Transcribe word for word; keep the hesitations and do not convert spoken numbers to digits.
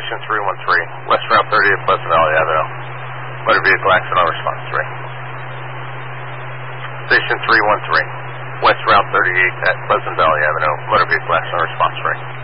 Station three one three, West Route thirty-eight, Pleasant Valley Avenue. Motor vehicle accident on response three. Station three one three, West Route thirty-eight at Pleasant Valley Avenue. Motor vehicle accident on response three.